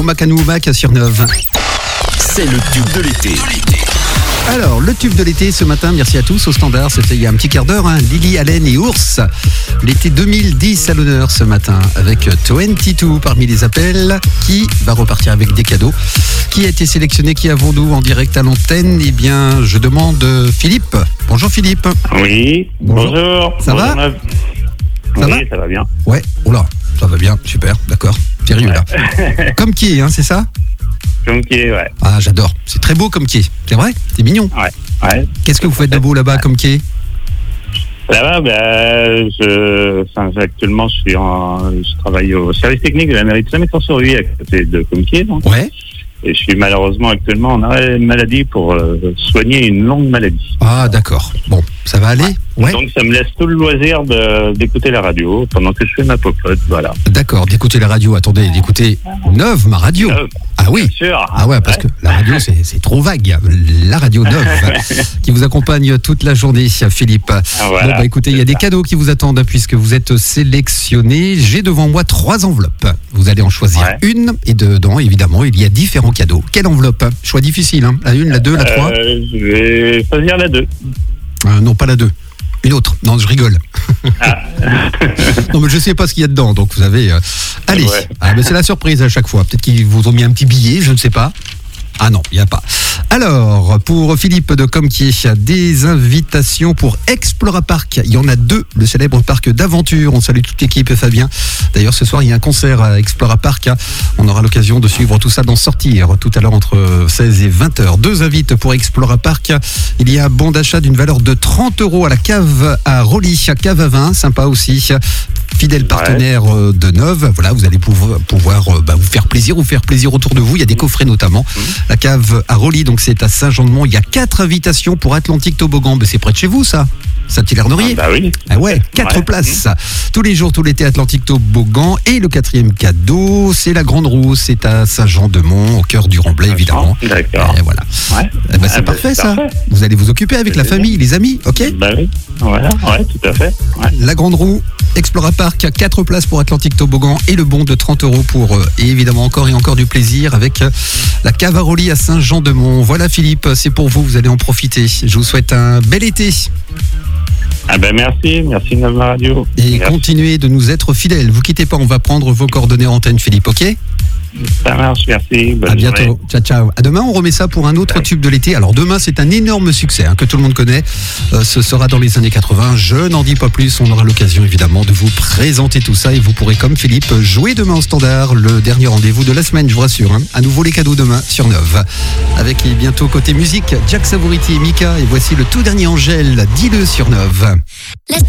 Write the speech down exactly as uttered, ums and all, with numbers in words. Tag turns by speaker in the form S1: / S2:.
S1: Womack and Womack sur Neuve.
S2: C'est le tube de l'été.
S1: Alors, le tube de l'été ce matin, merci à tous. Au standard, c'était il y a un petit quart d'heure, hein, Lily Allen et Ours. L'été deux mille dix à l'honneur ce matin avec vingt-deux parmi les appels. Qui va repartir avec des cadeaux? Qui a été sélectionné? Qui avons-nous en direct à l'antenne? Eh bien, je demande Philippe. Bonjour Philippe.
S3: Oui, bonjour. bonjour.
S1: Ça
S3: bonjour,
S1: va
S3: Neuve.
S1: Ça
S3: Oui,
S1: va
S3: ça va bien.
S1: Ouais, oula, ça va bien, super, d'accord. Sérieux
S3: Ouais.
S1: là. Comme qui est, hein, c'est ça?
S3: Comme qui est, ouais.
S1: Ah, j'adore. C'est très beau comme quai. C'est vrai? C'est mignon.
S3: Ouais. ouais.
S1: Qu'est-ce que vous faites de beau là-bas comme quai?
S3: Là-bas, ben, je, enfin, actuellement, je suis en, je travaille au service technique de la mairie de Saint-Métan-sur-Huy, à côté de Comquier, donc.
S1: Ouais.
S3: Et je suis malheureusement actuellement en arrêt maladie pour euh, soigner une longue maladie.
S1: Ah, d'accord. Bon, ça va aller? Ouais.
S3: Donc, ça me laisse tout le loisir de, d'écouter la radio pendant que je fais ma popote, voilà.
S1: D'accord, d'écouter la radio. Attendez, d'écouter Neuve, ma radio.
S3: Neuve.
S1: Ah oui.
S3: Bien sûr.
S1: Ah ouais, parce que la radio, c'est, c'est trop vague. La radio Neuve, qui vous accompagne toute la journée, Philippe.
S3: Ah, voilà.
S1: Bon, bah écoutez, il y a des cadeaux qui vous attendent puisque vous êtes sélectionné. J'ai devant moi trois enveloppes. Vous allez en choisir
S3: Ouais.
S1: une et dedans, évidemment, il y a différents cadeaux. Quelle enveloppe? Choix difficile, hein. La une, la deux, la trois?
S3: Euh, je vais choisir la deux.
S1: Euh, Non, pas la deux. Une autre. Non, je rigole.
S3: Ah.
S1: Non, mais je sais pas ce qu'il y a dedans, donc vous avez... euh, Allez,
S3: Ouais.
S1: ah, mais c'est la surprise à chaque fois. Peut-être qu'ils vous ont mis un petit billet, je ne sais pas. Ah non, il n'y a pas. Alors, pour Philippe de Comquier, des invitations pour Explora Park. Il y en a deux, le célèbre parc d'aventure. On salue toute l'équipe, Fabien. D'ailleurs, ce soir, il y a un concert à Explora Park. On aura l'occasion de suivre tout ça dans Sortir, tout à l'heure entre seize et vingt heures. Deux invites pour Explora Park. Il y a un bon d'achat d'une valeur de trente euros à la cave à Roli, cave à vin, sympa aussi. Fidèle partenaire euh, de Neuve. Voilà, vous allez pouvoir, pouvoir euh, bah, vous faire plaisir ou faire plaisir autour de vous. Il y a des coffrets notamment. La cave à Roli, donc c'est à Saint-Jean-de-Mont. Il y a quatre invitations pour Atlantique Toboggan. Ben, c'est près de chez vous, ça. Saint-Hilaire-Norier.
S3: Ah bah oui.
S1: Ah ouais, quatre
S3: Ouais.
S1: places. Tous les jours, tout l'été, Atlantique Toboggan. Et le quatrième cadeau, c'est la Grande Roue. C'est à Saint-Jean-de-Mont, au cœur du Remblai, évidemment.
S3: D'accord.
S1: Et voilà.
S3: Ouais.
S1: Eh ben, c'est
S3: Ah bah,
S1: parfait,
S3: c'est
S1: ça.
S3: parfait.
S1: Vous allez vous occuper avec la
S3: C'est
S1: famille, les amis, ok?
S3: Bah oui. Voilà. Ouais, tout à fait. Ouais.
S1: La Grande Roue, Explora Park, quatre places pour Atlantique Toboggan et le bon de trente euros pour, euh, et évidemment, encore et encore du plaisir avec euh, la cave à Roli à Saint-Jean-de-Mont. Voilà, Philippe, c'est pour vous, vous allez en profiter. Je vous souhaite un bel été
S3: Ah ben merci, merci Neuve Radio.
S1: et
S3: Merci.
S1: continuez de nous être fidèles. Vous quittez pas, on va prendre vos coordonnées en antenne, Philippe, ok?
S3: Ça marche, merci. Bonne
S1: À bientôt.
S3: journée.
S1: Ciao, ciao. À demain, on remet ça pour un autre
S3: Ouais.
S1: tube de l'été. Alors demain, c'est un énorme succès hein, que tout le monde connaît. Euh, ce sera dans les années quatre-vingts. Je n'en dis pas plus. On aura l'occasion évidemment de vous présenter tout ça et vous pourrez, comme Philippe, jouer demain au standard. Le dernier rendez-vous de la semaine, je vous rassure. Hein. À nouveau les cadeaux demain sur Neuve. Avec et bientôt côté musique, Jack Savouriti et Mika. Et voici le tout dernier Angèle. Dis-le sur Neuve.
S4: Let's